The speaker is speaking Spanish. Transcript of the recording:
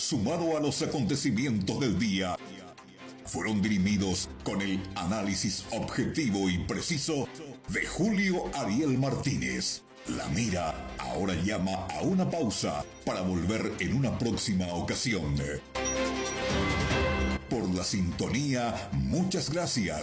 sumado a los acontecimientos del día, fueron dirimidos con el análisis objetivo y preciso de Julio Ariel Martínez. La Mira ahora llama a una pausa para volver en una próxima ocasión. Por la sintonía, muchas gracias.